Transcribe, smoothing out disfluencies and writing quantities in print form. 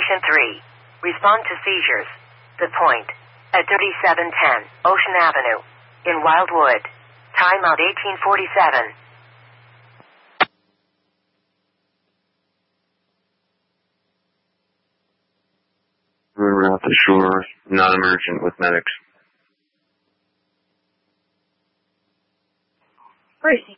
Patient 3. Respond to seizures. The point. At 3710 Ocean Avenue. In Wildwood. Timeout 1847. We're off the shore, non-emergent with medics. Gracie.